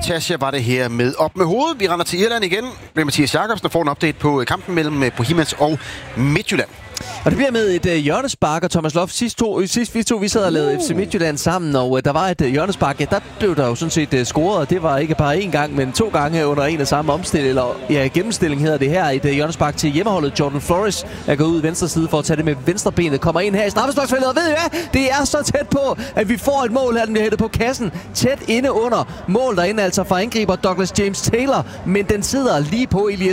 Natasha var det her med Op med hovedet. Vi render til Irland igen. Det er Mathias Jakobsen, der får en update på kampen mellem Bohemians og Midtjylland. Og det bliver med et hjørnespark, og Thomas Loft sidst vi sad og lavede FC Midtjylland sammen, og der var et hjørnespark. Ja, der blev der jo sådan set scoret, og det var ikke bare én gang, men 2 gange under en af samme omstilling, eller gennemstilling hedder det her. Et hjørnespark til hjemmeholdet. Jordan Flores er gået ud venstre side for at tage det med venstrebenet. Kommer ind her i straffesparksfeltet, og ved I hvad? Det er så tæt på, at vi får et mål her, den bliver hættet på kassen. Tæt inde under mål derinde, altså fra angriber Douglas James Taylor, men den sidder lige på Elias